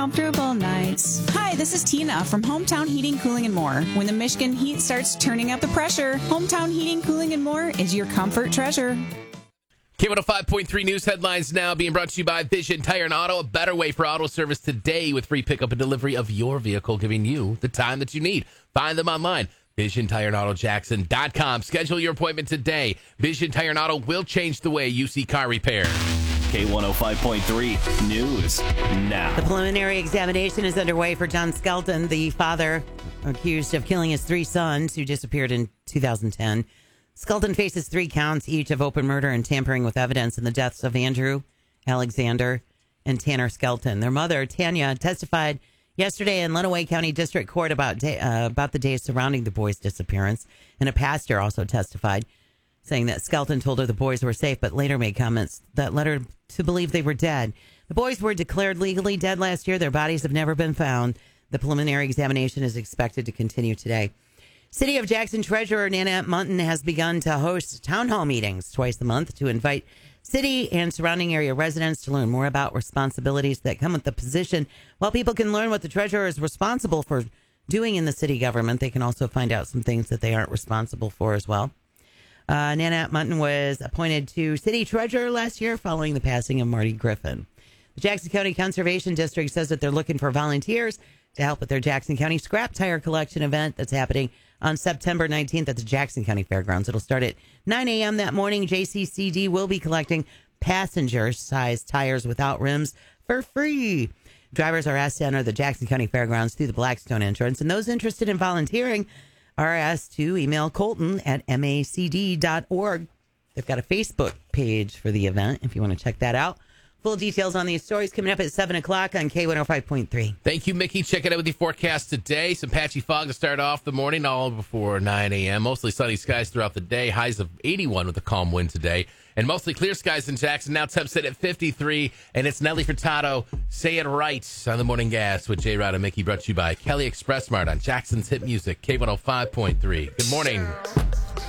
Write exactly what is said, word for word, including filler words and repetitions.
Comfortable nights. Hi, this is Tina from Hometown Heating, Cooling, and More. When the Michigan heat starts turning up the pressure, Hometown Heating, Cooling, and More is your comfort treasure. K one oh five point three News headlines now being brought to you by Vision Tire and Auto, a better way for auto service today with free pickup and delivery of your vehicle, giving you the time that you need. Find them online, Vision Tire and Auto Jackson dot com. Schedule your appointment today. Vision Tire and Auto will change the way you see car repair. K one oh five point three News now. The preliminary examination is underway for John Skelton, the father accused of killing his three sons who disappeared in two thousand ten. Skelton faces three counts, each of open murder and tampering with evidence in the deaths of Andrew, Alexander, and Tanner Skelton. Their mother, Tanya, testified yesterday in Lenawee County District Court about day, uh, about the days surrounding the boys' disappearance, and a pastor also testified, saying that Skelton told her the boys were safe, but later made comments that led her to believe they were dead. The boys were declared legally dead last year. Their bodies have never been found. The preliminary examination is expected to continue today. City of Jackson Treasurer Nanette Munton has begun to host town hall meetings twice a month to invite city and surrounding area residents to learn more about responsibilities that come with the position. While people can learn what the treasurer is responsible for doing in the city government, they can also find out some things that they aren't responsible for as well. Uh, Nanette Munton was appointed to city treasurer last year following the passing of Marty Griffin. The Jackson County Conservation District says that they're looking for volunteers to help with their Jackson County Scrap Tire Collection event that's happening on September nineteenth at the Jackson County Fairgrounds. It'll start at nine a.m. that morning. J C C D will be collecting passenger-sized tires without rims for free. Drivers are asked to enter the Jackson County Fairgrounds through the Blackstone entrance, and those interested in volunteering are asked to email Colton at M A C D dot org. They've got a Facebook page for the event if you want to check that out. Full details on these stories coming up at seven o'clock on K one oh five point three. Thank you, Mickey. Check it out with the forecast today. Some patchy fog to start off the morning, all before nine a.m. Mostly sunny skies throughout the day. Highs of eighty-one with a calm wind today. And mostly clear skies in Jackson. Now temps sit at fifty-three. And it's Nelly Furtado. Say it right on the Morning Gas with J. Rod and Mickey, brought to you by Kelly Express Mart on Jackson's Hit Music, K one oh five point three. Good morning.